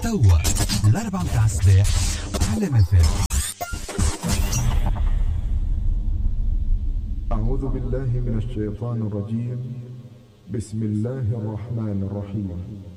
توا الأربعة متاع الصباح على مثال. أعوذ بالله من الشيطان الرجيم. بسم الله الرحمن الرحيم.